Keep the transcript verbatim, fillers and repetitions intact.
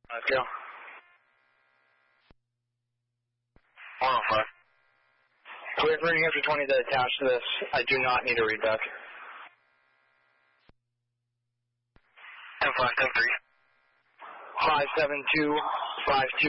Let's go. one oh five. Clear for New Hampshire twenty to attach to this. I do not need a reduct. ten five, ten three. five seven two, five two.